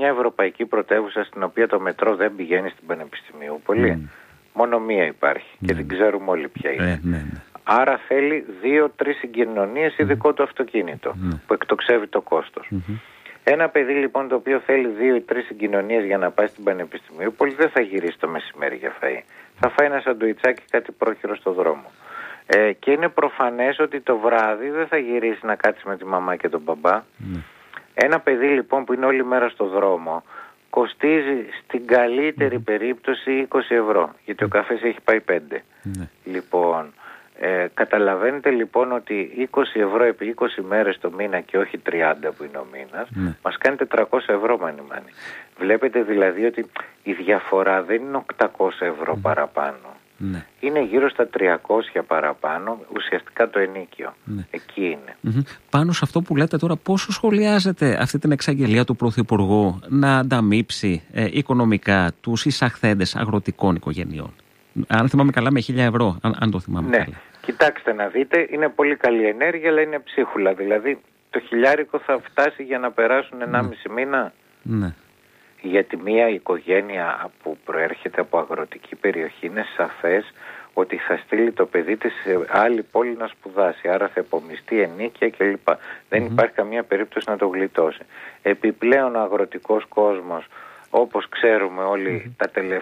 μια ευρωπαϊκή πρωτεύουσα στην οποία το μετρό δεν πηγαίνει στην Πανεπιστημιούπολη. Μόνο μία υπάρχει και την ξέρουμε όλοι ποια είναι. Άρα θέλει 2-3 συγκοινωνίες ειδικό το αυτοκίνητο που εκτοξεύει το κόστος. Ένα παιδί λοιπόν το οποίο θέλει 2 ή 3 συγκοινωνίες για να πάει στην Πανεπιστημιούπολη δεν θα γυρίσει το μεσημέρι για φαΐ. Θα φάει ένα σαντουιτσάκι, κάτι πρόχειρο στο δρόμο. Και είναι προφανές ότι το βράδυ δεν θα γυρίσει να κάτσει με τη μαμά και τον μπαμπά. Ένα παιδί λοιπόν που είναι όλη μέρα στο δρόμο κοστίζει στην καλύτερη περίπτωση 20 ευρώ, γιατί ο καφές έχει πάει 5. Λοιπόν, καταλαβαίνετε λοιπόν ότι 20 ευρώ επί 20 μέρες το μήνα και όχι 30 που είναι ο μήνας, μας κάνει 400 ευρώ μάνι. Βλέπετε δηλαδή ότι η διαφορά δεν είναι 800 ευρώ παραπάνω. Είναι γύρω στα 300 παραπάνω, ουσιαστικά το ενοίκιο. Εκεί είναι. Πάνω σε αυτό που λέτε τώρα, πόσο σχολιάζετε αυτή την εξαγγελία του Πρωθυπουργού να ανταμείψει οικονομικά τους εισαχθέντες αγροτικών οικογενειών? Αν θυμάμαι καλά, με 1.000 ευρώ, αν το θυμάμαι καλά. Κοιτάξτε να δείτε, είναι πολύ καλή ενέργεια, αλλά είναι ψίχουλα. Δηλαδή, το 1.000 θα φτάσει για να περάσουν 1,5 μήνα. Γιατί μια οικογένεια που προέρχεται από αγροτική περιοχή είναι σαφές ότι θα στείλει το παιδί της σε άλλη πόλη να σπουδάσει, άρα θα υπομειστεί ενίκεια κλπ. Δεν υπάρχει καμία περίπτωση να το γλιτώσει. Επιπλέον ο αγροτικός κόσμος, όπως ξέρουμε όλοι,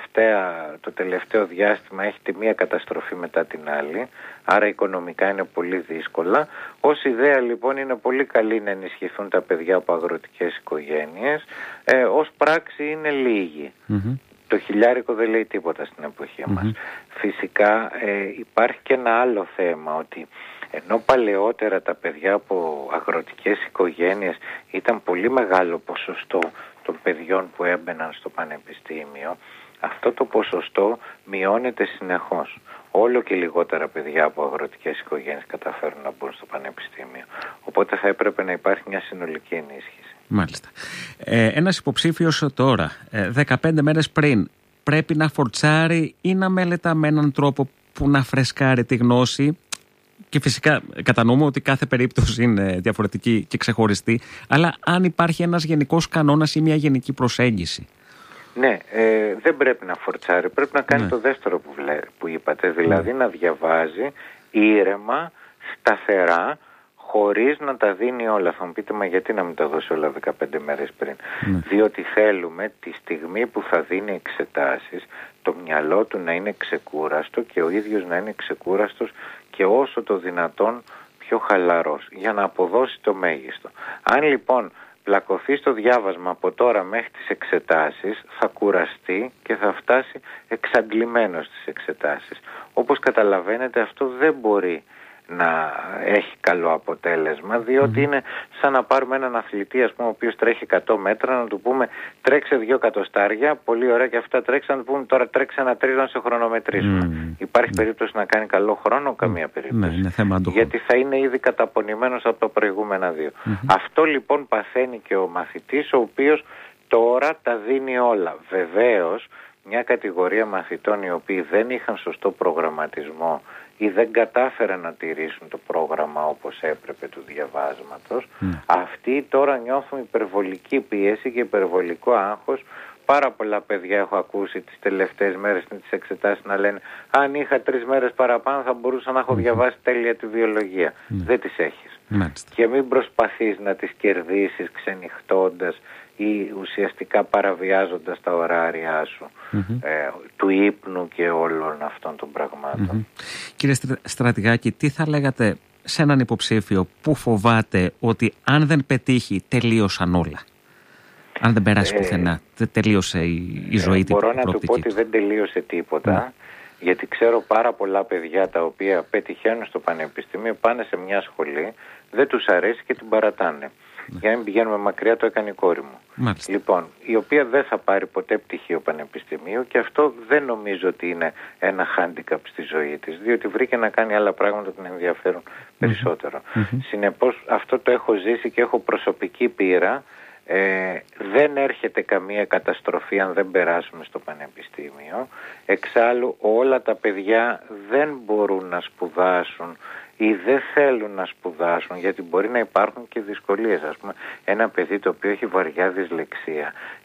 το τελευταίο διάστημα έχει τη μία καταστροφή μετά την άλλη, άρα οικονομικά είναι πολύ δύσκολα. Ως ιδέα λοιπόν είναι πολύ καλή να ενισχυθούν τα παιδιά από αγροτικές οικογένειες, ως πράξη είναι λίγοι. Το 1.000 δεν λέει τίποτα στην εποχή μας. Φυσικά υπάρχει και ένα άλλο θέμα, ότι ενώ παλαιότερα τα παιδιά από αγροτικές οικογένειες ήταν πολύ μεγάλο ποσοστό των παιδιών που έμπαιναν στο πανεπιστήμιο, αυτό το ποσοστό μειώνεται συνεχώς. Όλο και λιγότερα παιδιά από αγροτικές οικογένειες καταφέρουν να μπουν στο πανεπιστήμιο. Οπότε θα έπρεπε να υπάρχει μια συνολική ενίσχυση. Μάλιστα. Ένας υποψήφιος τώρα, 15 μέρες πριν, πρέπει να φορτσάρει ή να μελετά με έναν τρόπο που να φρεσκάρει τη γνώση? Και φυσικά κατανοούμε ότι κάθε περίπτωση είναι διαφορετική και ξεχωριστή, αλλά αν υπάρχει ένας γενικός κανόνας ή μια γενική προσέγγιση. Ναι, δεν πρέπει να φορτσάρει, πρέπει να κάνει το δεύτερο που είπατε, δηλαδή να διαβάζει ήρεμα, σταθερά, χωρίς να τα δίνει όλα. Θα μου πείτε, μα γιατί να μην τα δώσει όλα 15 μέρες πριν? Διότι θέλουμε τη στιγμή που θα δίνει εξετάσεις το μυαλό του να είναι ξεκούραστο και ο ίδιος να είναι ξεκούραστος και όσο το δυνατόν πιο χαλαρός, για να αποδώσει το μέγιστο. Αν λοιπόν πλακωθεί στο διάβασμα από τώρα μέχρι τις εξετάσεις, θα κουραστεί και θα φτάσει εξαντλημένος στις εξετάσεις. Όπως καταλαβαίνετε, αυτό δεν μπορεί να έχει καλό αποτέλεσμα, διότι είναι σαν να πάρουμε έναν αθλητή, ας πούμε, ο οποίος τρέχει 100 μέτρα, να του πούμε τρέξε 2 εκατοστάρια, πολύ ωραία και αυτά τρέξε, να του πούμε τώρα τρέξε ένα 3 να σε χρονομετρήσουμε. Υπάρχει περίπτωση να κάνει καλό χρόνο? Καμία περίπτωση. Γιατί θα είναι ήδη καταπονημένος από τα προηγούμενα 2. Αυτό λοιπόν παθαίνει και ο μαθητής, ο οποίος τώρα τα δίνει όλα. Βεβαίως, μια κατηγορία μαθητών οι οποίοι δεν είχαν σωστό προγραμματισμό ή δεν κατάφεραν να τηρήσουν το πρόγραμμα όπως έπρεπε του διαβάσματος, αυτοί τώρα νιώθουν υπερβολική πίεση και υπερβολικό άγχος. Πάρα πολλά παιδιά έχω ακούσει τις τελευταίες μέρες στις εξετάσεις να λένε αν είχα 3 μέρες παραπάνω θα μπορούσα να έχω διαβάσει τέλεια τη βιολογία. Δεν τις έχεις. Και μην προσπαθείς να τις κερδίσεις ξενυχτώντας ή ουσιαστικά παραβιάζοντας τα ωράρια σου, του ύπνου και όλων αυτών των πραγμάτων. Κύριε Στρατηγάκη, τι θα λέγατε σε έναν υποψήφιο που φοβάται ότι αν δεν πετύχει τελείωσαν όλα? Αν δεν περάσει πουθενά, τελείωσε η ζωή του. Μπορώ να του πω ότι δεν τελείωσε τίποτα, γιατί ξέρω πάρα πολλά παιδιά τα οποία πετυχαίνουν στο πανεπιστήμιο, πάνε σε μια σχολή, δεν τους αρέσει και την παρατάνε. Για να μην πηγαίνουμε μακριά, το έκανε η κόρη μου. Λοιπόν, η οποία δεν θα πάρει ποτέ πτυχίο πανεπιστημίου και αυτό δεν νομίζω ότι είναι ένα handicap στη ζωή της, διότι βρήκε να κάνει άλλα πράγματα που την ενδιαφέρουν περισσότερο. Συνεπώς αυτό το έχω ζήσει και έχω προσωπική πείρα. Δεν έρχεται καμία καταστροφή αν δεν περάσουμε στο πανεπιστήμιο. Εξάλλου όλα τα παιδιά δεν μπορούν να σπουδάσουν ή δεν θέλουν να σπουδάσουν, γιατί μπορεί να υπάρχουν και δυσκολίες. Ας πούμε, ένα παιδί το οποίο έχει βαριά δυσλεξία